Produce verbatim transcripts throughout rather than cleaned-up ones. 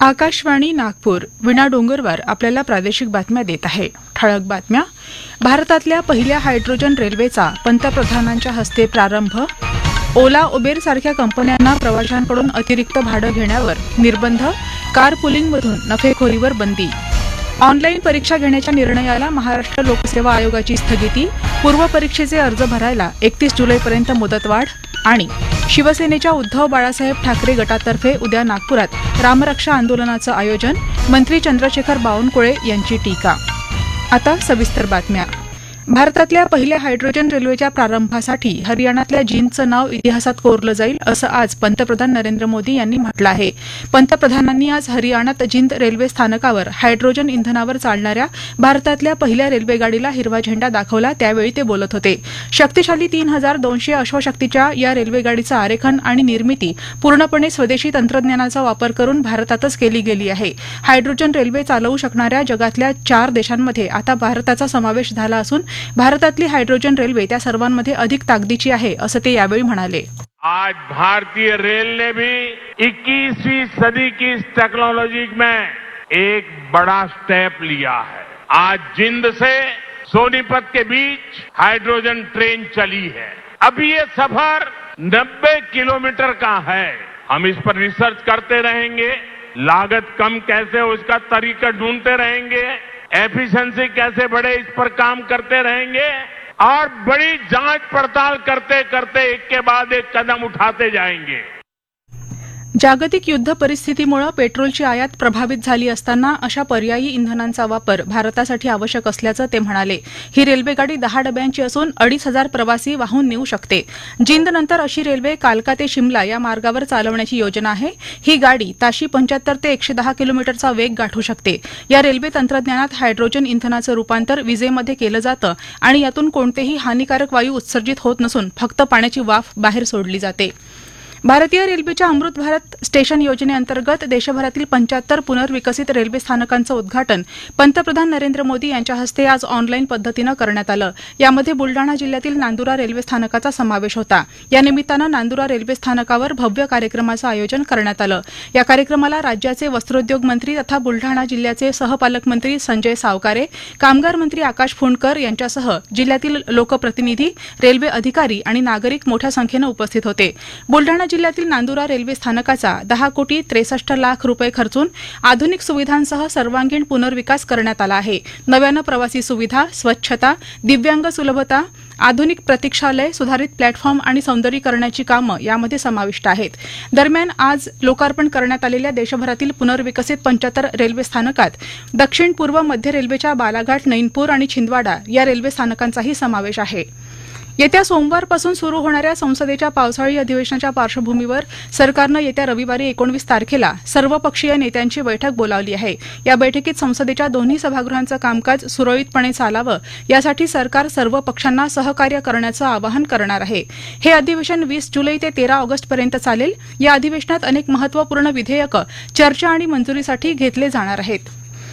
आकाशवाणी नागपूर विना डोंगरवार आपल्याला प्रादेशिक बातम्या देत आहे. ठळक बातम्या. भारतातल्या पहिल्या हायड्रोजन रेल्वेचा पंतप्रधानांच्या हस्ते प्रारंभ. ओला उबेर सारख्या कंपन्यांना प्रवाशांकडून अतिरिक्त भाडं घेण्यावर निर्बंध. कार पुलिंगमधून नफेखोरीवर बंदी. ऑनलाईन परीक्षा घेण्याच्या निर्णयाला महाराष्ट्र लोकसेवा आयोगाची स्थगिती. पूर्व परीक्षेचे अर्ज भरायला एकतीस जुलैपर्यंत मुदतवाढ. आणि शिवसेनेच्या उद्धव बाळासाहेब ठाकरे गटातर्फे उद्या नागपुरात रामरक्षा आंदोलनाचं आयोजन. मंत्री चंद्रशेखर बावनकुळे यांची टीका. आता सविस्तर बातम्या. भारतातल्या पहिल्या हायड्रोजन रेल्वेच्या प्रारंभासाठी हरियाणातल्या जिंदचं नाव इतिहासात कोरलं जाईल असं आज पंतप्रधान नरेंद्र मोदी यांनी म्हटलं आहे. पंतप्रधानांनी आज हरियाणात जिंद रेल्वे स्थानकावर हायड्रोजन इंधनावर चालणाऱ्या भारतातल्या पहिल्या रेल्वेगाडीला हिरवा झेंडा दाखवला, त्यावेळी ते बोलत होते. शक्तिशाली तीन हजार दोनशे अश्वशक्तीच्या या रेल्वेगाडीचं आरेखन आणि निर्मिती पूर्णपणे स्वदेशी तंत्रज्ञानाचा वापर करून भारतातच केली गेली आहे. हायड्रोजन रेल्वे चालवू शकणाऱ्या जगातल्या चार देशांमध्ये आता भारताचा समावेश झाला असून भारतातली हायड्रोजन रेल्वे त्या सर्वांमध्ये अधिक ताकदीची आहे असं ते यावेळी म्हणाले. आज भारतीय रेल ने भी इक्कीसवीं सदी की इस टेक्नोलॉजी में एक बड़ा स्टेप लिया है. आज जिंद से सोनीपत के बीच हाइड्रोजन ट्रेन चली है. अभी ये सफर नब्बे किलोमीटर का है. हम इस पर रिसर्च करते रहेंगे, लागत कम कैसे हो इसका तरीका ढूंढते रहेंगे, एफिशिएंसी कैसे बढ़े इस पर काम करते रहेंगे और बड़ी जांच पड़ताल करते करते एक के बाद एक कदम उठाते जाएंगे. जागतिक युद्ध परिस्थितीमुळे पेट्रोलची आयात प्रभावित झाली असताना अशा पर्यायी इंधनांचा वापर भारतासाठी आवश्यक असल्याचं ते म्हणाले. ही रेल्वेगाडी दहा डब्यांची असून अडीच हजार प्रवासी वाहून नेऊ शकते. जिंदनंतर अशी रेल्वे कालका ते शिमला या मार्गावर चालवण्याची योजना आहे. ही गाडी ताशी पंच्याहत्तर ते एकशे दहा किलोमीटरचा वेग गाठू शकते. या रेल्वे तंत्रज्ञानात हायड्रोजन इंधनाचं रूपांतर विजेमध्ये केलं जातं आणि यातून कोणतेही हानिकारक वायू उत्सर्जित होत नसून फक्त पाण्याची वाफ बाहेर सोडली जाते. भारतीय रेल्वेच्या अमृत भारत स्टेशन योजनेअंतर्गत देशभरातील पंच्याहत्तर पुनर्विकसित रेल्वे स्थानकांचं उद्घाटन पंतप्रधान नरेंद्र मोदी यांच्या हस्ते आज ऑनलाईन पद्धतीनं करण्यात आलं. यामध्ये बुलडाणा जिल्ह्यातील नांदुरा रेल्वे स्थानकाचा समावेश होता. या निमित्तानं नांदुरा रेल्वे स्थानकावर भव्य कार्यक्रमाचं आयोजन करण्यात आलं. या कार्यक्रमाला राज्याचे वस्त्रोद्योग मंत्री तथा बुलडाणा जिल्ह्याचे सहपालकमंत्री संजय सावकारे, कामगार मंत्री आकाश फुंडकर यांच्यासह जिल्ह्यातील लोकप्रतिनिधी, रेल्वे अधिकारी आणि नागरिक मोठ्या संख्येनं उपस्थित होते. बुलडाणा जिल्ह्यातील नांदुरा रेल्वे स्थानकाचा दहा कोटी त्रेसष्ट लाख रुपये खर्चून आधुनिक सुविधांसह सर्वांगीण पुनर्विकास करण्यात आला आहे. नव्यानं प्रवासी सुविधा, स्वच्छता, दिव्यांग सुलभता, आधुनिक प्रतीक्षालय, सुधारित प्लॅटफॉर्म आणि सौंदर्यीकरणाची कामं यामध्ये समाविष्ट आहेत. दरम्यान आज लोकार्पण करण्यात आलेल्या देशभरातील पुनर्विकसित पंच्याहत्तर रेल्वे स्थानकात दक्षिण पूर्व मध्य रेल्वेच्या बालाघाट, नैनपूर आणि छिंदवाडा या रेल्वे स्थानकांचाही समावेश आहे. येत्या सोमवारपासून सुरू होणाऱ्या संसदेच्या पावसाळी अधिवेशनाच्या पार्श्वभूमीवर सरकारनं येत्या रविवारी एकोणवीस तारखेला सर्वपक्षीय नेत्यांची बैठक बोलावली आहे. या बैठकीत संसदेच्या दोन्ही सभागृहांचं कामकाज सुरळीतपणे चालावं यासाठी सरकार सर्व पक्षांना सहकार्य करण्याचं आवाहन करणार आहे. हे अधिवेशन वीस जुलै ते तेरा ऑगस्टपर्यंत चालेल. या अधिवेशनात अनेक महत्वपूर्ण विधेयकं चर्चा आणि मंजुरीसाठी घेतले जाणार आहेत.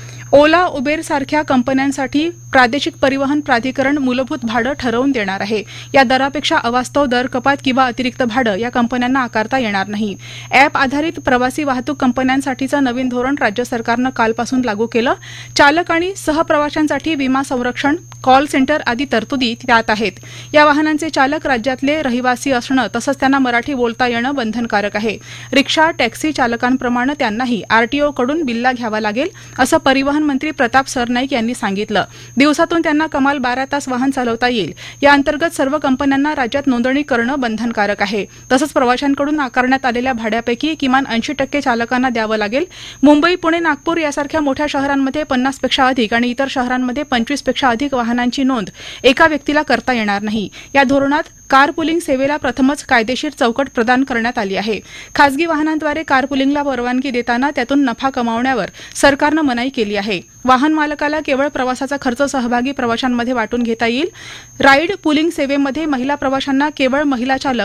ओला उबेर सारख्या कंपन्यांसाठी प्रादेशिक परिवहन प्राधिकरण मूलभूत भाडं ठरवून देणार आहे. या दरापेक्षा अवास्तव दर कपात किंवा अतिरिक्त भाडं या कंपन्यांना आकारता येणार नाही. अॅप आधारित प्रवासी वाहतूक कंपन्यांसाठीचं नवीन धोरण राज्य सरकारनं कालपासून लागू केलं. चालक आणि सहप्रवाशांसाठी विमा संरक्षण, कॉल सेंटर आदी तरतुदी त्यात आहेत. या वाहनांचे चालक राज्यातले रहिवासी असणं तसंच त्यांना मराठी बोलता येणं बंधनकारक आहे. रिक्षा, टॅक्सी चालकांप्रमाणे त्यांनाही आरटीओकडून बिल्ला घ्यावा लागेल असं परिवहन मंत्री प्रताप सरनाईक यांनी सांगितलं. दिवसातून त्यांना कमाल बारा तास वाहन चालवता येईल. या अंतर्गत सर्व कंपन्यांना राज्यात नोंदणी करणं बंधनकारक आहे. तसंच प्रवाशांकडून आकारण्यात आलेल्या भाड्यापैकी किमान ऐंशी टक्के चालकांना द्यावं लागेल. मुंबई, पुणे, नागपूर यासारख्या मोठ्या शहरांमध्ये पन्नासपेक्षा अधिक आणि इतर शहरांमध्ये पंचवीसपेक्षा अधिक वाहनांची नोंद एका व्यक्तीला करता येणार नाही. या धोरणात कार पुलिंग सेवेला प्रथमच कायदेशीर चौकट प्रदान करण्यात आली आहे. खासगी वाहनांद्वारे कार पुलिंगला परवानगी देताना त्यातून नफा कमावण्यावर सरकारनं मनाई केली आहे. वाहन मालकाला केवळ प्रवासाचा खर्च सहभागी प्रवाशांमध्ये वाटून घेता येईल. राईड पुलिंग सेवेमध्ये महिला प्रवाशांना केवळ महिला चालक